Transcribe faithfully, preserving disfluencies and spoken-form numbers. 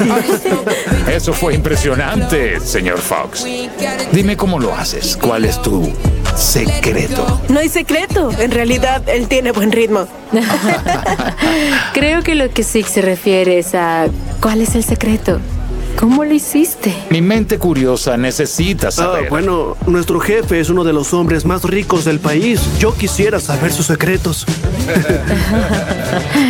Eso fue impresionante, señor Fox. Dime cómo lo haces. ¿Cuál es tu secreto? No hay secreto. En realidad, él tiene buen ritmo. Creo que lo que Zig se refiere es a ¿cuál es el secreto? ¿Cómo lo hiciste? Mi mente curiosa necesita Ah, saber. bueno, nuestro jefe es uno de los hombres más ricos del país. Yo quisiera saber sus secretos.